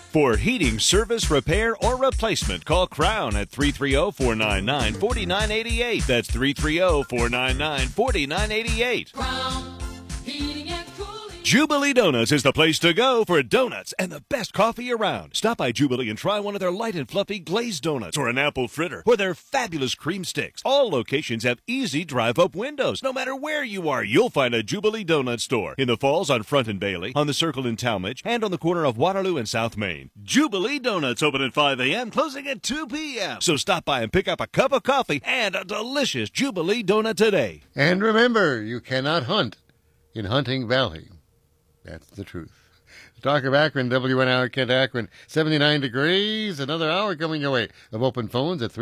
For heating service, repair, or replacement, call Crown at 330-499-4988. That's 330-499-4988. Crown Heating and Cooling. Jubilee Donuts is the place to go for donuts and the best coffee around. Stop by Jubilee and try one of their light and fluffy glazed donuts or an apple fritter or their fabulous cream sticks. All locations have easy drive-up windows. No matter where you are, you'll find a Jubilee Donut store. In the Falls on Front and Bailey, on the Circle in Talmadge, and on the corner of Waterloo and South Main. Jubilee Donuts open at 5 a.m., closing at 2 p.m. So stop by and pick up a cup of coffee and a delicious Jubilee Donut today. And remember, you cannot hunt in Hunting Valley. That's the truth. The Talk of Akron, WNR Kent Akron, 79 degrees. Another hour coming your way of open phones at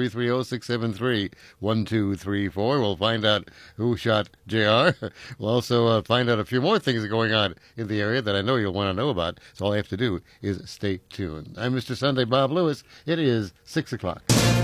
330-673-1234. We'll find out who shot JR. We'll also find out a few more things going on in the area that I know you'll want to know about. So all you have to do is stay tuned. I'm Mr. Sunday Bob Lewis. It is 6 o'clock.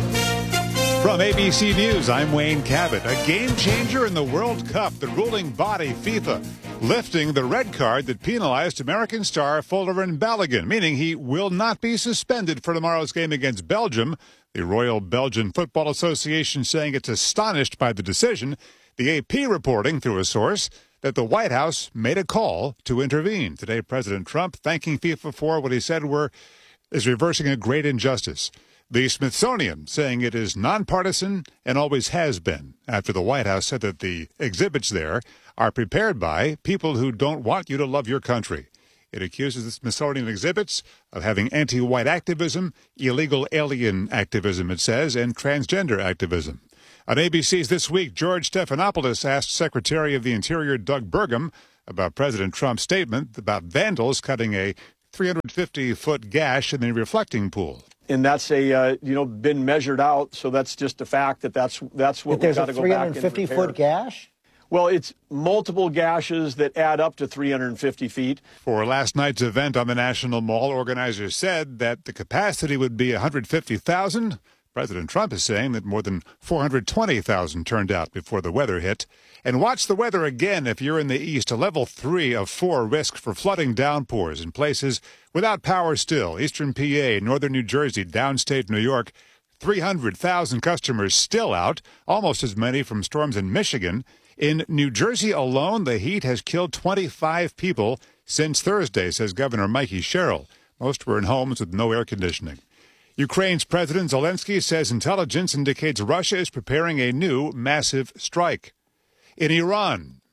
From ABC News, I'm Wayne Cabot. A game changer in the World Cup, the ruling body, FIFA, lifting the red card that penalized American star Folarin Balogun, meaning he will not be suspended for tomorrow's game against Belgium. The Royal Belgian Football Association saying it's astonished by the decision. The AP reporting through a source that the White House made a call to intervene. Today, President Trump thanking FIFA for what he said is reversing a great injustice. The Smithsonian saying it is nonpartisan and always has been, after the White House said that the exhibits there are prepared by people who don't want you to love your country. It accuses the Smithsonian exhibits of having anti-white activism, illegal alien activism, it says, and transgender activism. On ABC's This Week, George Stephanopoulos asked Secretary of the Interior Doug Burgum about President Trump's statement about vandals cutting a 350-foot gash in the reflecting pool. And that's been measured out, so that's just a fact that's what we've got to go back and repair. There's a 350-foot gash? Well, it's multiple gashes that add up to 350 feet. For last night's event on the National Mall, organizers said that the capacity would be 150,000. President Trump is saying that more than 420,000 turned out before the weather hit. And watch the weather again if you're in the east. A level 3 of 4 risk for flooding downpours in places without power still. Eastern PA, northern New Jersey, downstate New York. 300,000 customers still out, almost as many from storms in Michigan. In New Jersey alone, the heat has killed 25 people since Thursday, says Governor Mikey Sherrill. Most were in homes with no air conditioning. Ukraine's President Zelensky says intelligence indicates Russia is preparing a new massive strike. In Iran,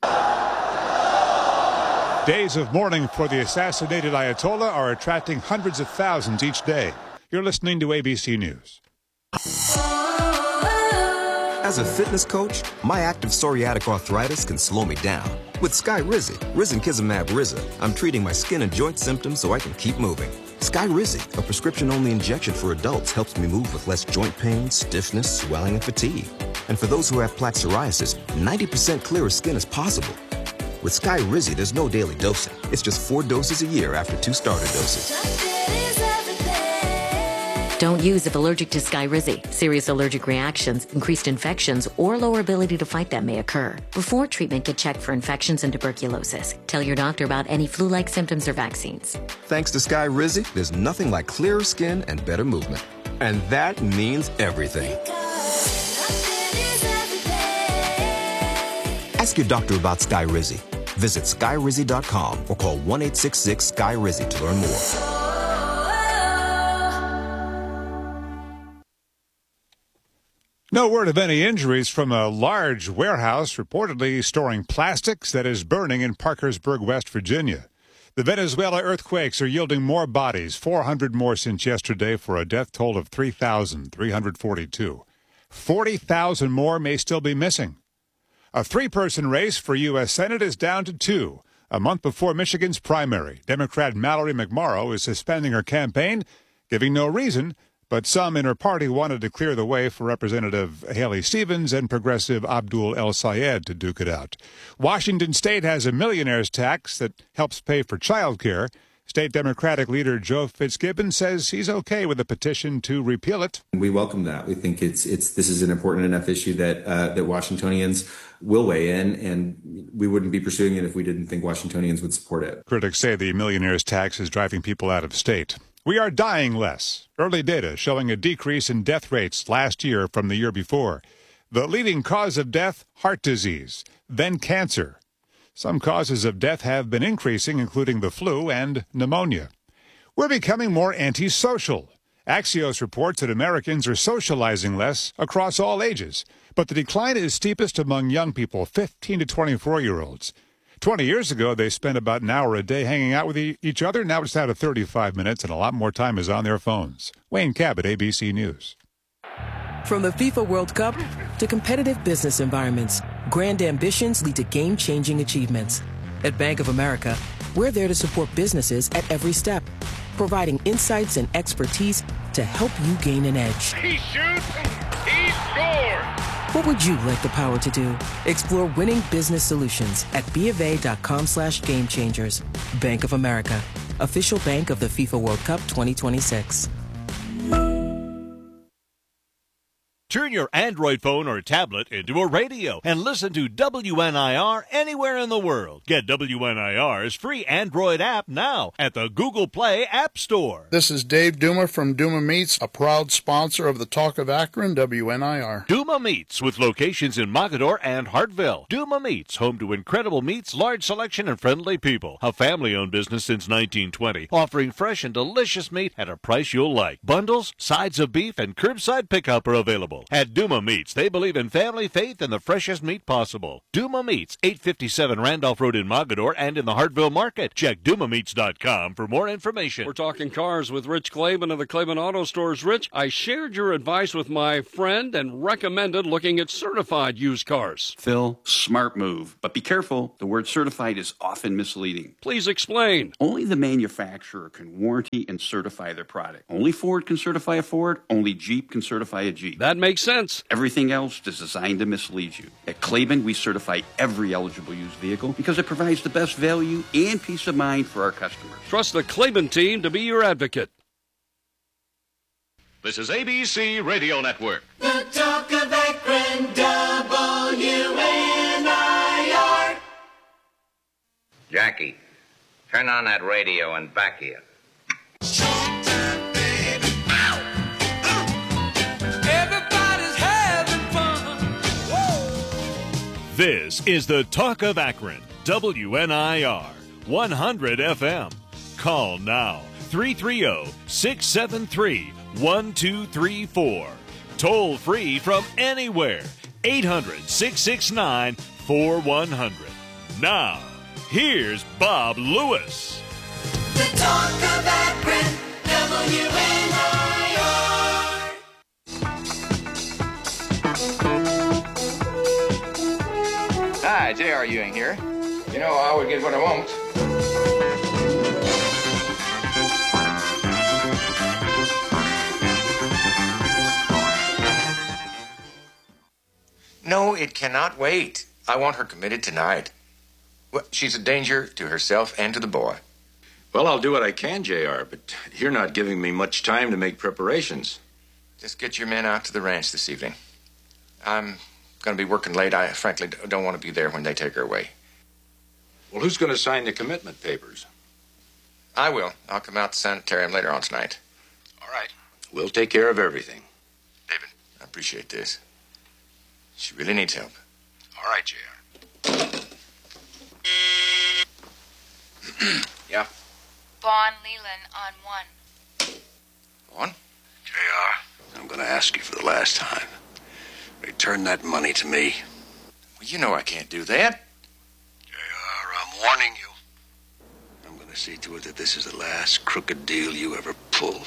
days of mourning for the assassinated Ayatollah are attracting hundreds of thousands each day. You're listening to ABC News. As a fitness coach, my active psoriatic arthritis can slow me down. With Skyrizi, risankizumab Riza, I'm treating my skin and joint symptoms so I can keep moving. Skyrizi, a prescription-only injection for adults, helps me move with less joint pain, stiffness, swelling, and fatigue. And for those who have plaque psoriasis, 90% clearer skin is possible. With Skyrizi, there's no daily dosing. It's just 4 doses a year after 2 starter doses. Don't use if allergic to Skyrizi. Serious allergic reactions, increased infections, or lower ability to fight them may occur. Before treatment, get checked for infections and tuberculosis. Tell your doctor about any flu-like symptoms or vaccines. Thanks to Skyrizi, there's nothing like clearer skin and better movement. And that means everything. Ask your doctor about Skyrizi. Visit Skyrizi.com or call 1-866-SKY-RIZI to learn more. No word of any injuries from a large warehouse reportedly storing plastics that is burning in Parkersburg, West Virginia. The Venezuela earthquakes are yielding more bodies, 400 more since yesterday, for a death toll of 3,342. 40,000 more may still be missing. A 3-person race for U.S. Senate is down to 2. A month before Michigan's primary, Democrat Mallory McMorrow is suspending her campaign, giving no reason, but some in her party wanted to clear the way for Representative Haley Stevens and progressive Abdul El Sayed to duke it out. Washington State has a millionaire's tax that helps pay for child care. State Democratic leader Joe Fitzgibbon says he's okay with a petition to repeal it. We welcome that. We think this is an important enough issue that Washingtonians will weigh in, and we wouldn't be pursuing it if we didn't think Washingtonians would support it. Critics say the millionaire's tax is driving people out of state. We are dying less. Early data showing a decrease in death rates last year from the year before. The leading cause of death, heart disease, then cancer. Some causes of death have been increasing, including the flu and pneumonia. We're becoming more antisocial. Axios reports that Americans are socializing less across all ages, but the decline is steepest among young people, 15 to 24-year-olds. 20 years ago, they spent about an hour a day hanging out with each other. Now it's down to 35 minutes, and a lot more time is on their phones. Wayne Cabot, ABC News. From the FIFA World Cup to competitive business environments, grand ambitions lead to game-changing achievements. At Bank of America, we're there to support businesses at every step, providing insights and expertise to help you gain an edge. He shoots, he scores! What would you like the power to do? Explore winning business solutions at BofA.com/gamechangers. Bank of America, official bank of the FIFA World Cup 2026. Turn your Android phone or tablet into a radio and listen to WNIR anywhere in the world. Get WNIR's free Android app now at the Google Play App Store. This is Dave Duma from Duma Meats, a proud sponsor of the Talk of Akron, WNIR. Duma Meats, with locations in Mogador and Hartville. Duma Meats, home to incredible meats, large selection, and friendly people. A family-owned business since 1920, offering fresh and delicious meat at a price you'll like. Bundles, sides of beef, and curbside pickup are available. At Duma Meats, they believe in family, faith, and the freshest meat possible. Duma Meats, 857 Randolph Road in Mogador and in the Hartville Market. Check DumaMeats.com for more information. We're talking cars with Rich Claiborne of the Claiborne Auto Stores. Rich, I shared your advice with my friend and recommended looking at certified used cars. Phil, smart move. But be careful, the word certified is often misleading. Please explain. Only the manufacturer can warranty and certify their product. Only Ford can certify a Ford, only Jeep can certify a Jeep. That makes sense. Everything else is designed to mislead you. At Claiborne, we certify every eligible used vehicle because it provides the best value and peace of mind for our customers. Trust the Claiborne team to be your advocate. This is ABC Radio Network. The Talk of Akron, WNIR. Jackie, turn on that radio and back here. This is the Talk of Akron, WNIR, 100 FM. Call now, 330-673-1234. Toll free from anywhere, 800-669-4100. Now, here's Bob Lewis. The Talk of Akron, WNIR. Hi, J.R. Ewing here. You know, I would get what I want. No, it cannot wait. I want her committed tonight. Well, she's a danger to herself and to the boy. Well, I'll do what I can, J.R., but you're not giving me much time to make preparations. Just get your men out to the ranch this evening. I'm going to be working late. I frankly don't want to be there when they take her away. Well, who's going to sign the commitment papers? I will. I'll come out to the sanitarium later on tonight. All right. We'll take care of everything. David, I appreciate this. She really needs help. All right, J.R. Yeah? Vaughn Leland on 1. Vaughn? J.R., I'm going to ask you for the last time. Return that money to me. Well, you know I can't do that. J.R., I'm warning you. I'm going to see to it that this is the last crooked deal you ever pull.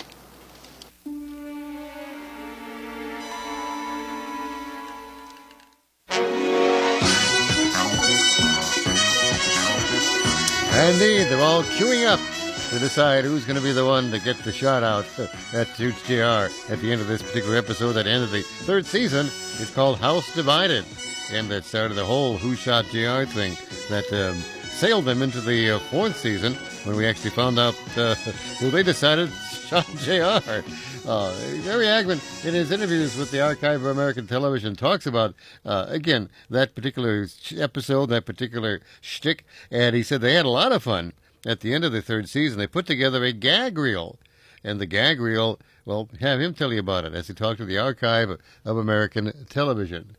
Indeed, they're all queuing up to decide who's going to be the one to get the shout out that suits JR at the end of this particular episode. At the end of the third season, it's called House Divided, and that started the whole Who Shot JR thing that sailed them into the fourth season when we actually found out who they decided shot JR. Gary Agman, in his interviews with the Archive of American Television, talks about, again, that particular episode, that particular shtick, and he said they had a lot of fun at the end of the third season. They put together a gag reel, and the gag reel, well, have him tell you about it as he talked to the Archive of American Television.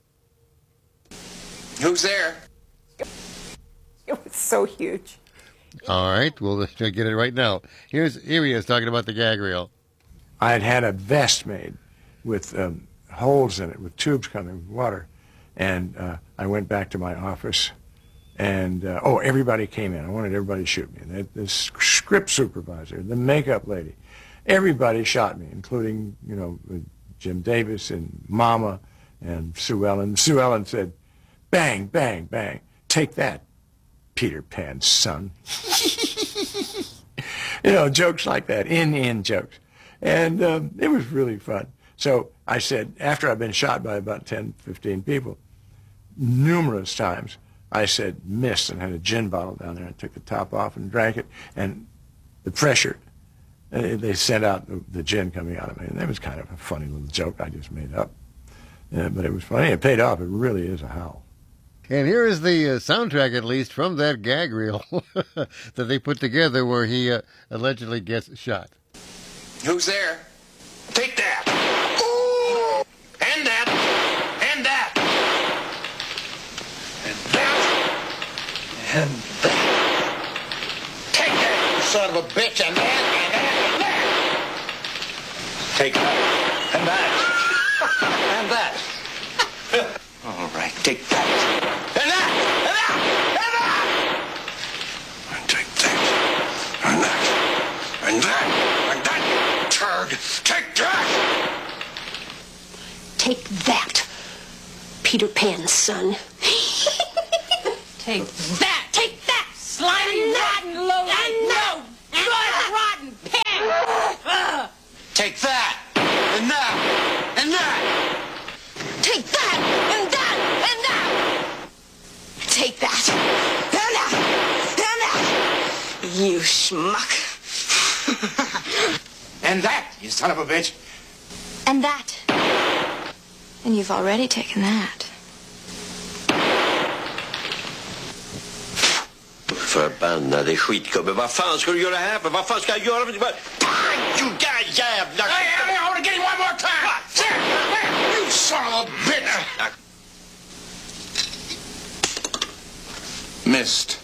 Who's there? It was so huge. All right, we'll get it right now. Here he is talking about the gag reel. I had a vest made with holes in it, with tubes coming with water. And I went back to my office, and everybody came in. I wanted everybody to shoot me. The script supervisor, the makeup lady, everybody shot me, including, Jim Davis and Mama and Sue Ellen. Sue Ellen said, "Bang, bang, bang. Take that, Peter Pan's son." Jokes like that, in jokes. And it was really fun. So I said, after I've been shot by about 10, 15 people, numerous times, I said, missed, and had a gin bottle down there. I took the top off and drank it, and the pressure, they sent out the gin coming out of me. And that was kind of a funny little joke I just made up. But it was funny. It paid off. It really is a howl. And here is the soundtrack, at least, from that gag reel that they put together where he allegedly gets shot. Who's there? Take that! Ooh! And that! And that! And that! And that! Take that, you son of a bitch! And that! And that! And that! Take that! And that! And that! All right, take that! And that! And that! And that! And take that! And that! And that! And that! Turd! Take that! Take that, Peter Pan's son. Take that! Take that! Slimy, rotten, low, rotten pig! Take that! And that! And that! Take that! And that! And that! Take that! And that! And that! You schmuck! And that, you son of a bitch! And that. And you've already taken that. Förbannade skitgubbe. Vad fan ska du göra här? Vad fan ska jag göra? You jävla... Hey, I want to get him one more time! You son of a bitch! Missed.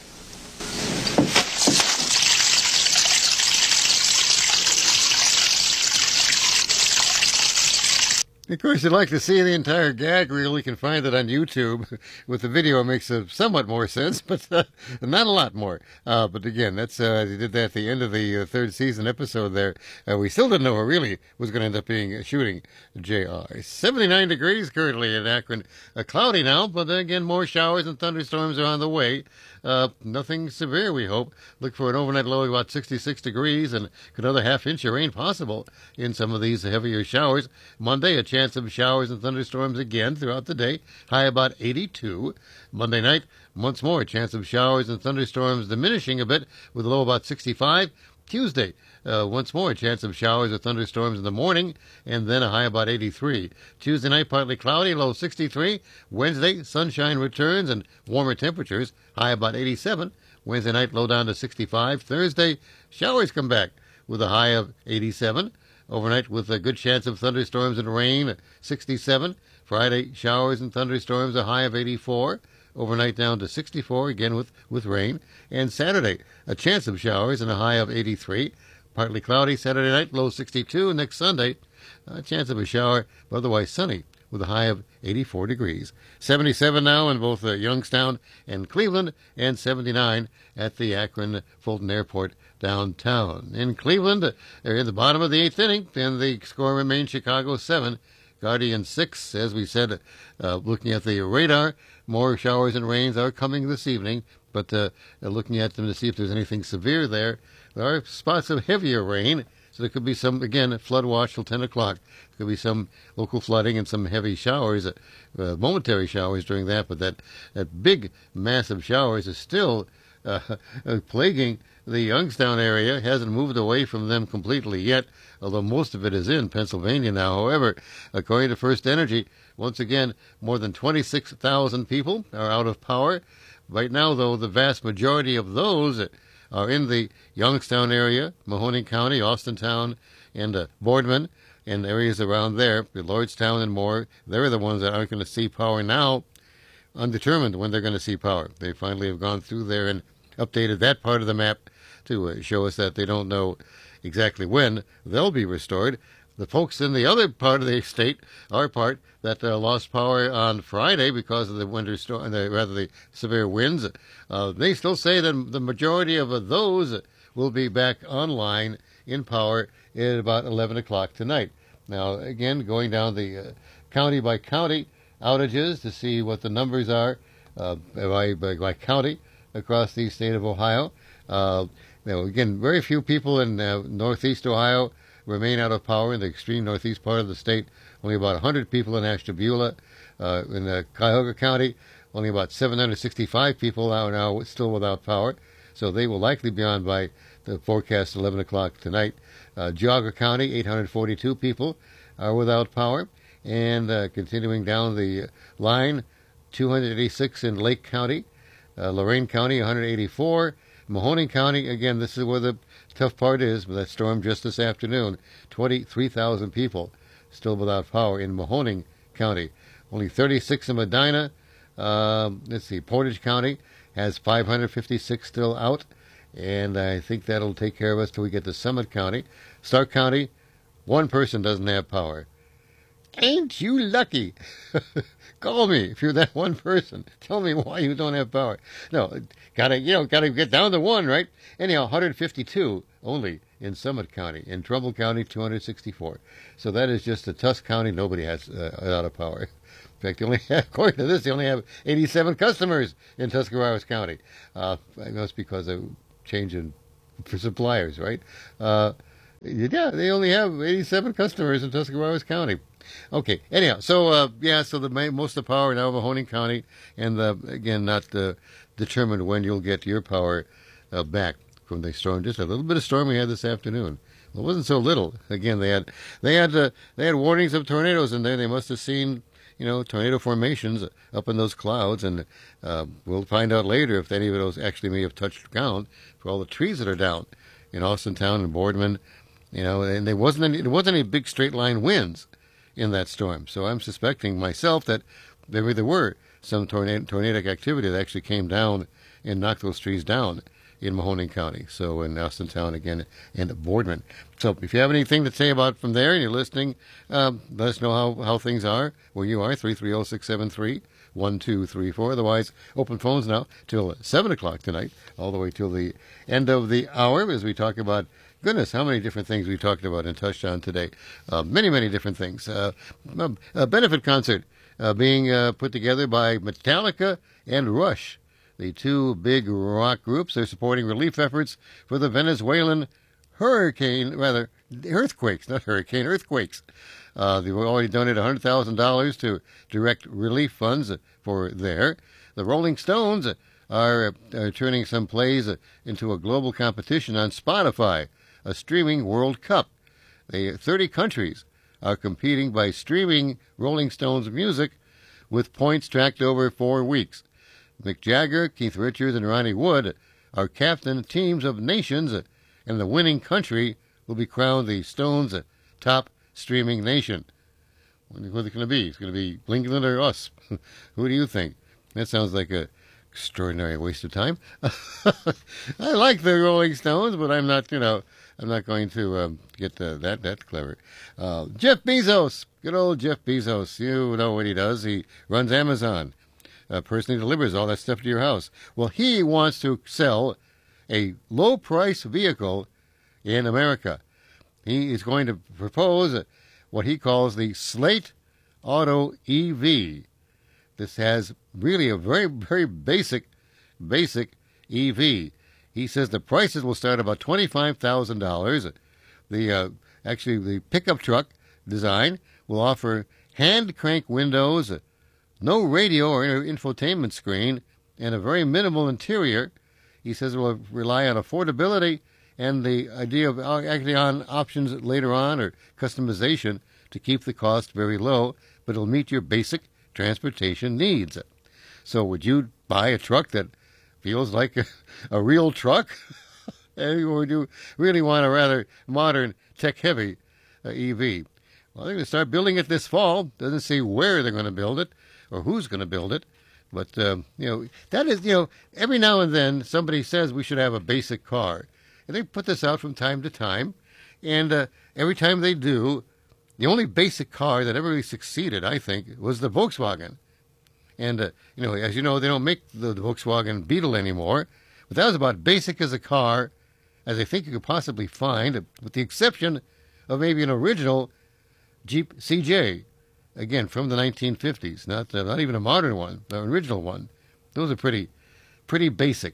Of course, if you'd like to see the entire gag reel, you can find it on YouTube. With the video, it makes somewhat more sense, but not a lot more. But again, that's they did that at the end of the third season episode there. We still didn't know who really was going to end up being shooting JR. 79 degrees currently in Akron. Cloudy now, but again, more showers and thunderstorms are on the way. Nothing severe, we hope. Look for an overnight low of about 66 degrees and another half-inch of rain possible in some of these heavier showers. Monday, a chance of showers and thunderstorms again throughout the day, high about 82. Monday night, once more, a chance of showers and thunderstorms diminishing a bit with a low about 65. Tuesday, once more, a chance of showers or thunderstorms in the morning, and then a high about 83. Tuesday night, partly cloudy, low 63. Wednesday, sunshine returns and warmer temperatures, high about 87. Wednesday night, low down to 65. Thursday, showers come back with a high of 87. Overnight, with a good chance of thunderstorms and rain, 67. Friday, showers and thunderstorms, a high of 84. Overnight down to 64, again with rain. And Saturday, a chance of showers and a high of 83. Partly cloudy Saturday night, low 62. Next Sunday, a chance of a shower, but otherwise sunny with a high of 84 degrees. 77 now in both Youngstown and Cleveland, and 79 at the Akron Fulton Airport downtown. In Cleveland, they're in the bottom of the eighth inning, and the score remains Chicago 7, Guardians 6. As we said, looking at the radar, more showers and rains are coming this evening, but looking at them to see if there's anything severe there. There are spots of heavier rain, so there could be some, again, flood watch till 10 o'clock. There could be some local flooding and some heavy showers, momentary showers during that, but that big, massive showers is still plaguing the Youngstown area. Hasn't moved away from them completely yet, although most of it is in Pennsylvania now. However, according to First Energy, once again, more than 26,000 people are out of power. Right now, though, the vast majority of those are in the Youngstown area, Mahoning County, Austintown, and Boardman, and areas around there, Lordstown and more. They're the ones that aren't going to see power now, undetermined when they're going to see power. They finally have gone through there and updated that part of the map to show us that they don't know exactly when they'll be restored. The folks in the other part of the state, our part, that lost power on Friday because of the winter storm, the severe winds, they still say that the majority of those will be back online in power at about 11 o'clock tonight. Now, again, going down the county by county outages to see what the numbers are by county across the state of Ohio. Again, very few people in northeast Ohio remain out of power in the extreme northeast part of the state. Only about 100 people in Ashtabula. In Cuyahoga County, only about 765 people are now still without power. So they will likely be on by the forecast 11 o'clock tonight. Geauga County, 842 people are without power. And continuing down the line, 286 in Lake County. Lorain County, 184. Mahoning County, again, this is where the tough part is, but that storm just this afternoon, 23,000 people still without power in Mahoning County. Only 36 in Medina. Let's see, Portage County has 556 still out, and I think that'll take care of us till we get to Summit County. Stark County, one person doesn't have power. Ain't you lucky? Call me if you're that one person. Tell me why you don't have power. No, gotta get down to one, right? Anyhow, 152 only in Summit County. In Trumbull County, 264. So that is just a Tusk County. Nobody has a lot of power. In fact, according to this, they only have 87 customers in Tuscarawas County. I know it's because of changing for suppliers, right? Yeah, they only have 87 customers in Tuscarawas County. Okay. Anyhow, so most of the power now of Mahoning County, and again, not determined when you'll get your power back from the storm. Just a little bit of storm we had this afternoon. Well, it wasn't so little. Again, they had warnings of tornadoes in there. They must have seen tornado formations up in those clouds, and we'll find out later if any of those actually may have touched ground for all the trees that are down in Austintown and Boardman. And there wasn't any big straight line winds in that storm. So I'm suspecting myself that there were some tornadic activity that actually came down and knocked those trees down in Mahoning County. So in Austintown again and Boardman. So if you have anything to say about from there and you're listening, let us know how things are where you are. 330-673-1234. Otherwise, open phones now till 7 o'clock tonight, all the way till the end of the hour as we talk about. Goodness, how many different things we talked about and touched on today. Many, many different things. A benefit concert being put together by Metallica and Rush. The two big rock groups are supporting relief efforts for the Venezuelan earthquakes. They've already donated $100,000 to direct relief funds for there. The Rolling Stones are turning some plays into a global competition on Spotify, a streaming World Cup. 30 countries are competing by streaming Rolling Stones music with points tracked over 4 weeks. Mick Jagger, Keith Richards, and Ronnie Wood are captain teams of nations, and the winning country will be crowned the Stones' top streaming nation. What's it going to be? It's going to be England or us? Who do you think? That sounds like a extraordinary waste of time. I like the Rolling Stones, but I'm not going to get that clever. Jeff Bezos, good old Jeff Bezos. You know what he does. He runs Amazon. Personally delivers all that stuff to your house. Well, he wants to sell a low-price vehicle in America. He is going to propose what he calls the Slate Auto EV. This has really a very, very basic EV. He says the prices will start about $25,000. The pickup truck design will offer hand crank windows, no radio or infotainment screen, and a very minimal interior. He says it will rely on affordability and the idea of acting on options later on or customization to keep the cost very low, but it'll meet your basic transportation needs. So would you buy a truck that feels like a real truck? And we do really want a rather modern, tech-heavy EV. Well, they're going to start building it this fall. Doesn't say where they're going to build it or who's going to build it. But, that is, every now and then somebody says we should have a basic car. And they put this out from time to time. And every time they do, the only basic car that ever really succeeded, I think, was the Volkswagen. And, as you know, they don't make the Volkswagen Beetle anymore. But that was about basic as a car as I think you could possibly find, with the exception of maybe an original Jeep CJ. Again, from the 1950s, not even a modern one, the original one. Those are pretty basic.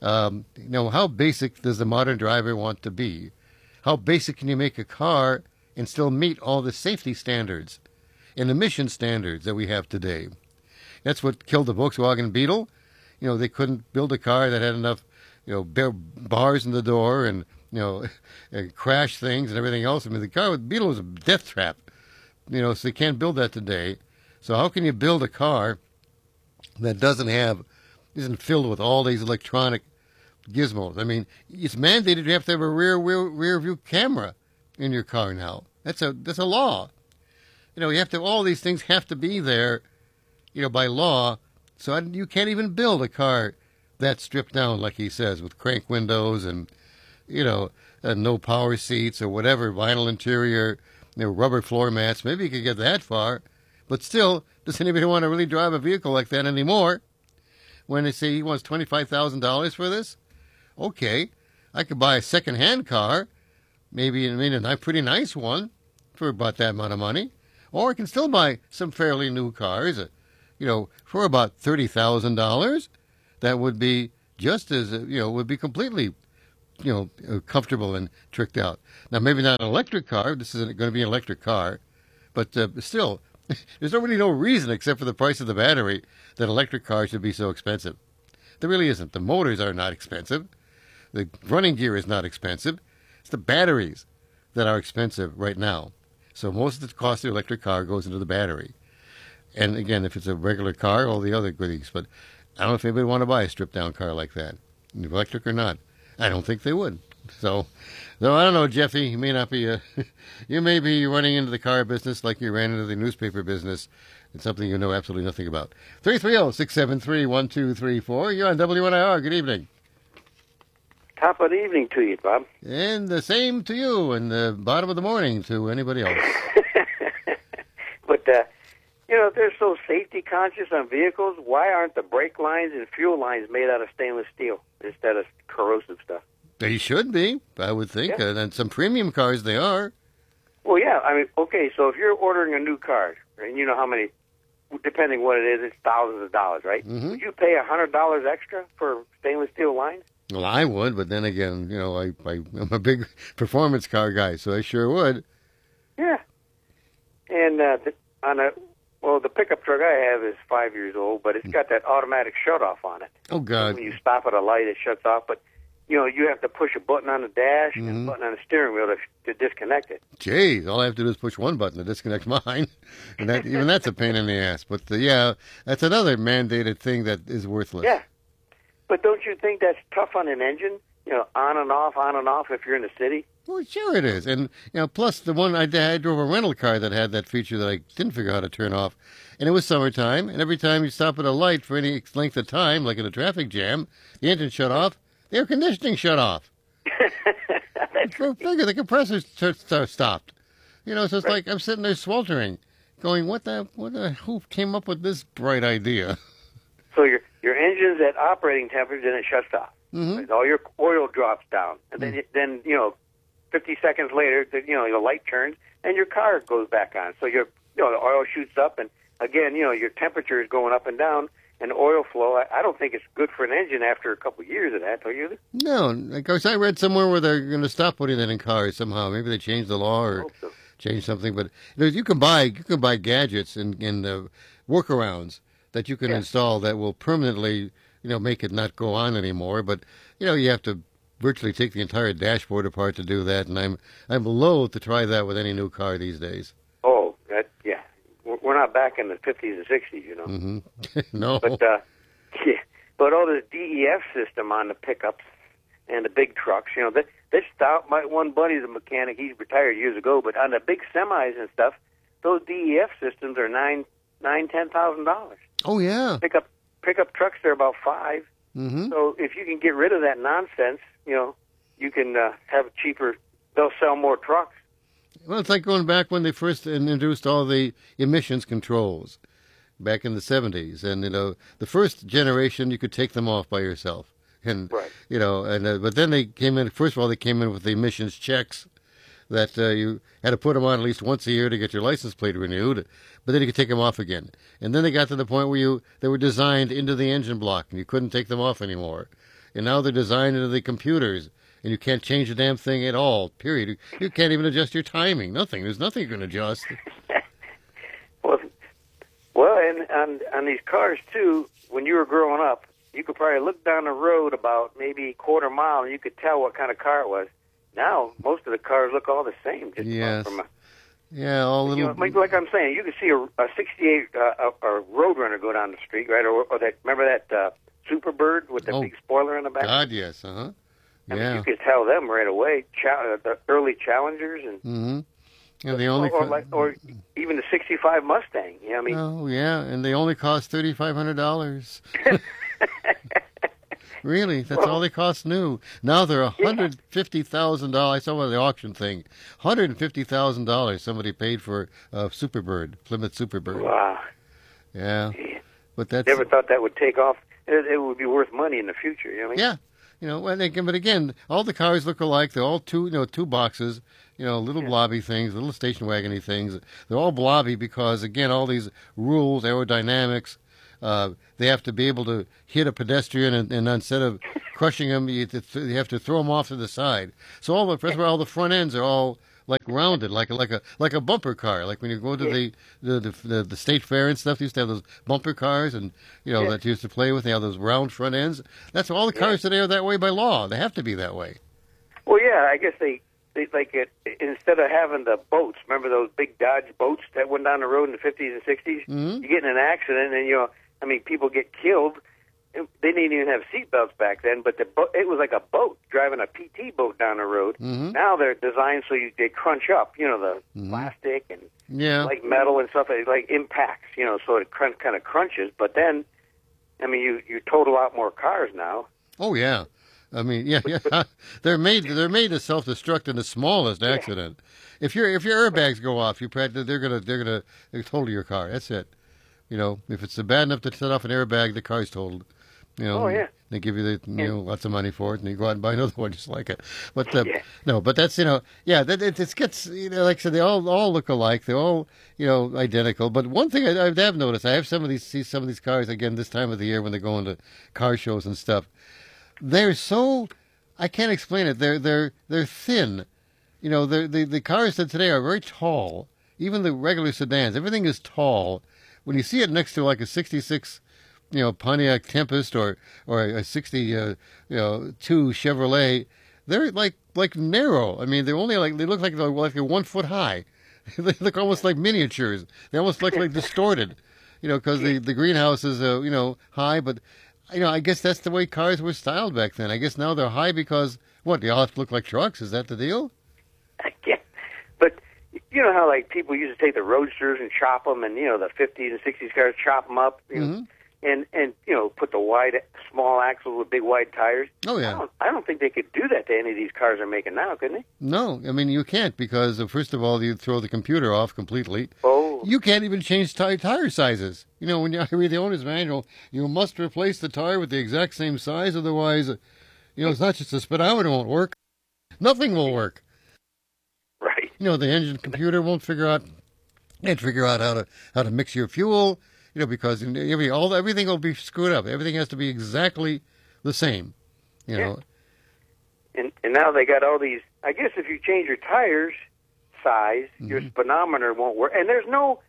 How basic does the modern driver want to be? How basic can you make a car and still meet all the safety standards and emission standards that we have today? That's what killed the Volkswagen Beetle. They couldn't build a car that had enough, bars in the door and, crash things and everything else. I mean, the car with Beetle was a death trap. So they can't build that today. So how can you build a car that isn't filled with all these electronic gizmos? I mean, it's mandated you have to have a rear view camera in your car now. That's a law. You have to, all these things have to be there, by law. So you can't even build a car that's stripped down, like he says, with crank windows and, no power seats or whatever, vinyl interior, rubber floor mats. Maybe you could get that far. But still, does anybody want to really drive a vehicle like that anymore? When they say he wants $25,000 for this? Okay, I could buy a second-hand car, maybe a pretty nice one for about that amount of money. Or I can still buy some fairly new cars, for about $30,000. That would be just as, would be completely, comfortable and tricked out. Now, maybe not an electric car. This isn't going to be an electric car. But still, there's really no reason except for the price of the battery that electric cars should be so expensive. There really isn't. The motors are not expensive. The running gear is not expensive. It's the batteries that are expensive right now. So most of the cost of the electric car goes into the battery. And again, if it's a regular car, all the other goodies. But I don't know if anybody would want to buy a stripped-down car like that, electric or not. I don't think they would. So I don't know, Jeffy. You may not be you may be running into the car business like you ran into the newspaper business. It's something you know absolutely nothing about. 330-673-1234. You're on WNIR. Good evening. Top of the evening to you, Bob. And the same to you, and the bottom of the morning to anybody else. But, if they're so safety conscious on vehicles, why aren't the brake lines and fuel lines made out of stainless steel instead of corrosive stuff? They should be, I would think. Yeah. And some premium cars they are. Well, yeah. I mean, okay, so if you're ordering a new car, and you know how many, depending what it is, it's thousands of dollars, right? Mm-hmm. Would you pay $100 extra for stainless steel lines? Well, I would, but then again, I'm a big performance car guy, so I sure would. Yeah. And the pickup truck I have is 5 years old, but it's got that automatic shut-off on it. Oh, God. When you stop at a light, it shuts off, but, you have to push a button on the dash and a button on the steering wheel to disconnect it. Jeez, all I have to do is push one button to disconnect mine, and even that's a pain in the ass. But, that's another mandated thing that is worthless. Yeah. But don't you think that's tough on an engine? On and off if you're in the city? Well, sure it is. And, plus the one I drove a rental car that had that feature that I didn't figure out how to turn off. And it was summertime, and every time you stop at a light for any length of time, like in a traffic jam, the engine shut off, the air conditioning shut off. Figure the compressor stopped. So it's like I'm sitting there sweltering, going, who came up with this bright idea? So your engine's at operating temperature, then it shuts off. Mm-hmm. Right? All your oil drops down, and then 50 seconds later, the light turns, and your car goes back on. So the oil shoots up, and again, your temperature is going up and down, and oil flow. I don't think it's good for an engine after a couple of years of that, don't you? No, of course, I read somewhere where they're going to stop putting that in cars somehow. Maybe they changed the law or change something. But you can buy gadgets and workarounds that you can install that will permanently, make it not go on anymore. But you have to virtually take the entire dashboard apart to do that, and I'm loath to try that with any new car these days. Oh, yeah. We're not back in the 50s and 60s, Mm-hmm. No. But but all this DEF system on the pickups, and the big trucks. You know, this stop. My one buddy's a mechanic. He's retired years ago, but on the big semis and stuff, those DEF systems are $10,000. Oh yeah. Pickup trucks are about $5,000. Mm-hmm. So if you can get rid of that nonsense, you know, you can have cheaper. They'll sell more trucks. Well, it's like going back when they first introduced all the emissions controls back in the 70s. And, you know, the first generation, you could take them off by yourself. And, right. You know, and but then they came in, first of all, they came in with the emissions checks that you had to put them on at least once a year to get your license plate renewed. But then you could take them off again. And then they got to the point where they were designed into the engine block and you couldn't take them off anymore. And now they're designed into the computers. And you can't change the damn thing at all, period. You can't even adjust your timing. Nothing. There's nothing you can adjust. Well, and on these cars, too, when you were growing up, you could probably look down the road about maybe a quarter mile, and you could tell what kind of car it was. Now, most of the cars look all the same. Just yes. From all little... You know, like I'm saying, you could see a 68 a Roadrunner go down the street, right? Or that, remember that Superbird with the big spoiler in the back? God, yes, uh-huh. I mean, you could tell them right away. The early Challengers and yeah, the only or even the '65 Mustang. You know what I mean? Oh yeah, and they only cost $3,500. Really, that's all they cost new. Now they're $150,000. I saw one of the auction thing. $150,000 somebody paid for a Superbird, Plymouth Superbird. Wow. Yeah, but that's never thought that would take off. It would be worth money in the future. You know what I mean? Yeah. You know, but again, all the cars look alike. They're all two boxes, little blobby things, little station wagony things. They're all blobby because, again, all these rules, aerodynamics, they have to be able to hit a pedestrian, and instead of crushing them, you have to throw them off to the side. So all the front ends are all like rounded, like a bumper car. Like when you go to the state fair and stuff, they used to have those bumper cars, and that you used to play with. They have those round front ends. That's all the cars today are that way by law. They have to be that way. Well, yeah, I guess they like it instead of having the boats. Remember those big Dodge boats that went down the road in the 50s and 60s? Mm-hmm. You get in an accident, and people get killed. They didn't even have seatbelts back then, but it was like a boat, driving a PT boat down the road. Mm-hmm. Now they're designed so they crunch up, the plastic and like metal and stuff, like impacts, so it kind of crunches. But then, you total out more cars now. Oh yeah, they're made to self-destruct in the smallest accident. If your airbags go off, they're gonna total your car. That's it. If it's bad enough to set off an airbag, the car's totaled. They give you lots of money for it, and you go out and buy another one just like it. But no, but that's it gets like I said, they all look alike. They're all identical. But one thing I have noticed, I have see some of these cars again this time of the year when they're going to car shows and stuff. They're so I can't explain it. They're thin. The cars today are very tall. Even the regular sedans, everything is tall. When you see it next to like a '66. Pontiac Tempest or a 62 Chevrolet, they're like narrow. They're only they look like they're 1 foot high. They look almost like miniatures. They almost look like distorted, because the greenhouse is high. But I guess that's the way cars were styled back then. I guess now they're high because they all have to look like trucks. Is that the deal? Yeah, but you know how people used to take the Roadsters and chop them, and the 50s and 60s cars chop them up. And put the small axles with big wide tires. Oh yeah. I don't think they could do that to any of these cars they're making now, couldn't they? No, you can't because first of all, you throw the computer off completely. Oh. You can't even change tire sizes. When you read the owner's manual, you must replace the tire with the exact same size, otherwise, it's not just the speedometer won't work. Nothing will work. Right. The engine computer won't figure out how to mix your fuel. Because everything will be screwed up. Everything has to be exactly the same. Yeah. And now they got all these. I guess if you change your tires size, your speedometer won't work. And there's no.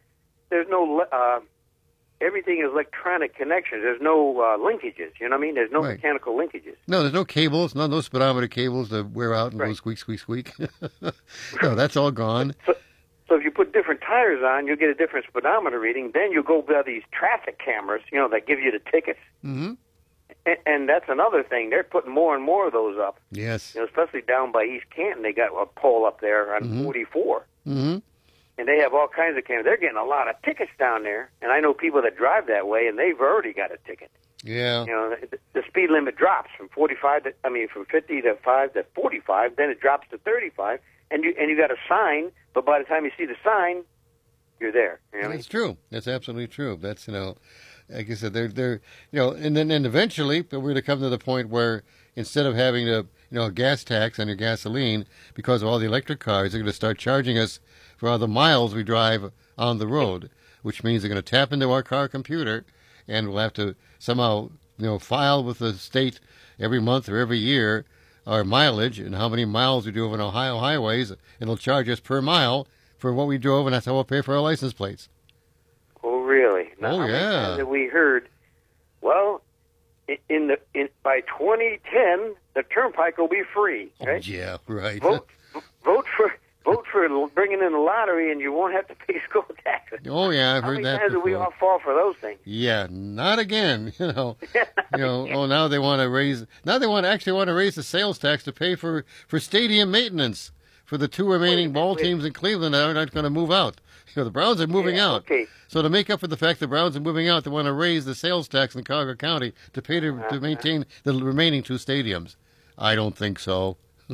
Everything is electronic connections. There's no linkages. You know what I mean? There's no mechanical linkages. No, there's no cables. No speedometer cables to wear out and go squeak, squeak, squeak. No, that's all gone. So if you put different tires on, you'll get a different speedometer reading. Then you'll go by these traffic cameras, that give you the tickets. Mm-hmm. And that's another thing. They're putting more and more of those up. Yes. Especially down by East Canton, they got a pole up there on 44. Mm-hmm. And they have all kinds of cameras. They're getting a lot of tickets down there. And I know people that drive that way, and they've already got a ticket. Yeah. The speed limit drops from from 50 to 5 to 45. Then it drops to 35, and you got a sign. But by the time you see the sign, you're there. That's true. That's absolutely true. That's like I said, they're and then eventually we're going to come to the point where instead of having a gas tax on your gasoline because of all the electric cars, they're going to start charging us for all the miles we drive on the road, which means they're going to tap into our car computer, and we'll have to somehow file with the state every month or every year our mileage and how many miles we drove on Ohio highways, and they'll charge us per mile for what we drove, and that's how we'll pay for our license plates. Oh, really? Now, oh, yeah. That we heard, well, by 2010, the turnpike will be free. Right? Oh, yeah, right. Vote for bringing in the lottery, and you won't have to pay school taxes. Oh, yeah, I've heard that before. How many times do we all fall for those things? Yeah, not again. Oh, now they want to raise. Now they actually want to raise the sales tax to pay for stadium maintenance for the two remaining ball teams in Cleveland that are not going to move out. The Browns are moving out. Okay. So to make up for the fact the Browns are moving out, they want to raise the sales tax in Cuyahoga County to pay to maintain the remaining two stadiums. I don't think so.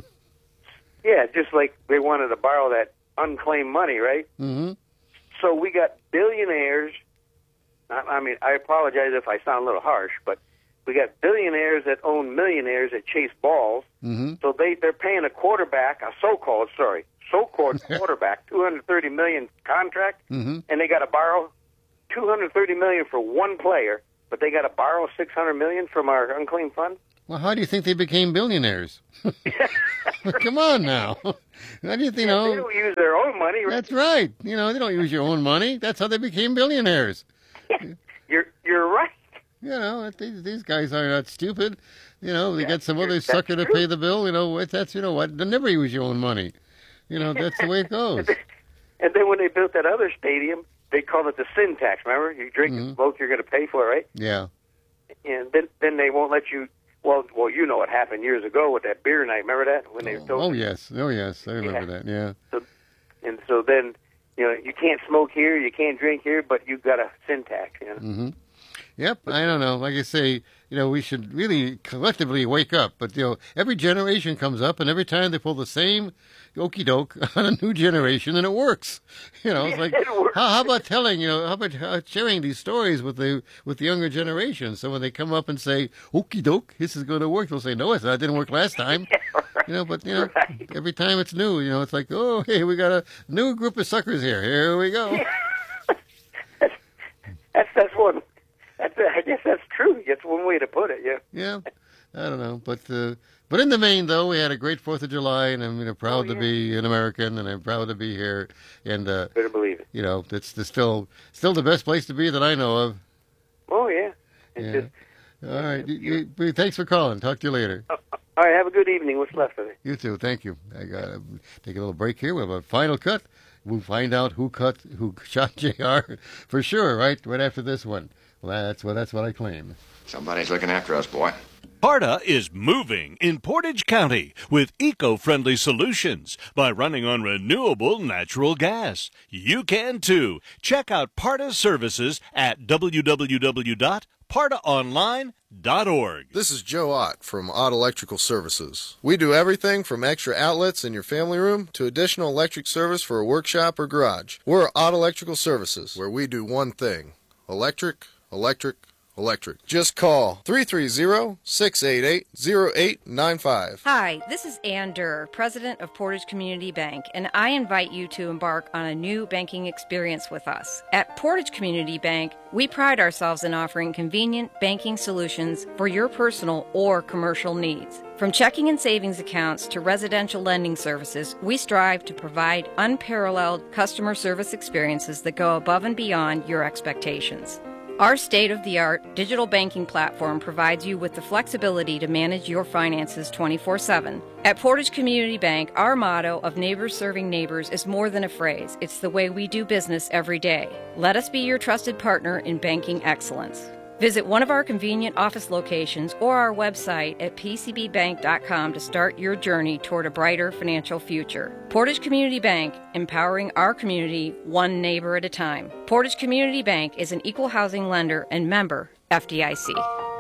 Yeah, just like they wanted to borrow that unclaimed money, right? Mm-hmm. So we got billionaires. I mean, I apologize if I sound a little harsh, but we got billionaires that own millionaires that chase balls. Mm-hmm. So they're paying a quarterback, a so-called quarterback, $230 million contract, mm-hmm. and they got to borrow $230 million for one player, but they got to borrow $600 million from our unclaimed fund. Well, how do you think they became billionaires? Come on now. How do you think? They don't use their own money. Right? That's right. They don't use your own money. That's how they became billionaires. You're right. These guys are not stupid. They got some other sucker to pay the bill. They never use your own money. That's the way it goes. And then when they built that other stadium, they called it the sin tax. Remember, you drink the smoke, you're going to pay for it, right? Yeah. And then they won't let you. Well, you know what happened years ago with that beer night. Remember that when they told Oh yes, I remember that. Yeah. So then, you can't smoke here, you can't drink here, but you got a sin tax. Mm-hmm. Yep, I don't know. Like I say, we should really collectively wake up. But, every generation comes up, and every time they pull the same okey doke on a new generation, and it works. It's like, how about telling, how about sharing these stories with the younger generation? So when they come up and say, okey doke, this is going to work, they'll say, no, that didn't work last time. Right. Every time it's new, it's like, oh, hey, we got a new group of suckers here. Here we go. That's one. I guess that's true. That's one way to put it. Yeah. Yeah, I don't know, but in the main, though, we had a great 4th of July, and I'm proud to be an American, and I'm proud to be here. And better believe it. It's still the best place to be that I know of. Oh yeah. All right. Thanks for calling. Talk to you later. All right. Have a good evening. What's left of it? You too. Thank you. I gotta take a little break here. We have a final cut. We'll find out who shot JR for sure. Right after this one. Well, that's what I claim. Somebody's looking after us, boy. PARTA is moving in Portage County with eco-friendly solutions by running on renewable natural gas. You can too. Check out PARTA services at www.partaonline.org. This is Joe Ott from Ott Electrical Services. We do everything from extra outlets in your family room to additional electric service for a workshop or garage. We're Ott Electrical Services, where we do one thing: electric. Just call 330-688-0895. Hi, this is Ann Durr, President of Portage Community Bank, and I invite you to embark on a new banking experience with us. At Portage Community Bank, we pride ourselves in offering convenient banking solutions for your personal or commercial needs. From checking and savings accounts to residential lending services, we strive to provide unparalleled customer service experiences that go above and beyond your expectations. Our state-of-the-art digital banking platform provides you with the flexibility to manage your finances 24/7. At Portage Community Bank, our motto of neighbors serving neighbors is more than a phrase. It's the way we do business every day. Let us be your trusted partner in banking excellence. Visit one of our convenient office locations or our website at pcbbank.com to start your journey toward a brighter financial future. Portage Community Bank, empowering our community one neighbor at a time. Portage Community Bank is an equal housing lender and member FDIC.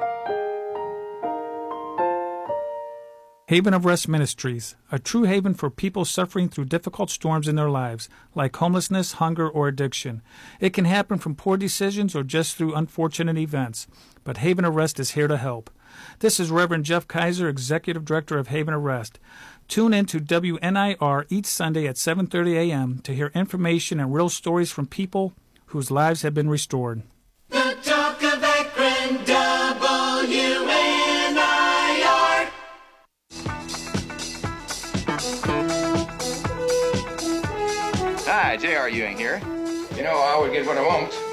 Haven of Rest Ministries, a true haven for people suffering through difficult storms in their lives, like homelessness, hunger, or addiction. It can happen from poor decisions or just through unfortunate events, but Haven of Rest is here to help. This is Reverend Jeff Kaiser, Executive Director of Haven of Rest. Tune in to WNIR each Sunday at 7:30 a.m. to hear information and real stories from people whose lives have been restored. The Talk of Akron, WNIR. Hi, J.R. Ewing here. You know, I would get what I want.